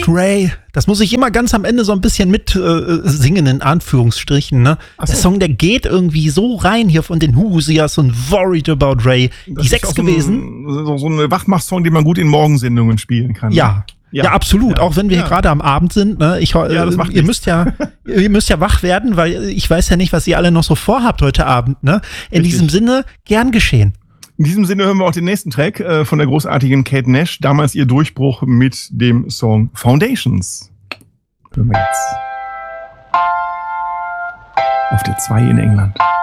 Ray. Das muss ich immer ganz am Ende so ein bisschen mit singen, in Anführungsstrichen. Ne? So. Der Song, der geht irgendwie so rein hier von den Hoosiers und Worried About Ray. Das die 6 gewesen. So eine Wachmach-Song, den man gut in Morgensendungen spielen kann. Ja. Ja, absolut. Ja. Auch wenn wir gerade am Abend sind. Ne? Ihr müsst ja wach werden, weil ich weiß ja nicht, was ihr alle noch so vorhabt heute Abend. Ne? In diesem Sinne, gern geschehen. In diesem Sinne hören wir auch den nächsten Track von der großartigen Kate Nash. Damals ihr Durchbruch mit dem Song Foundations. Hören wir jetzt. Auf der 2 in England.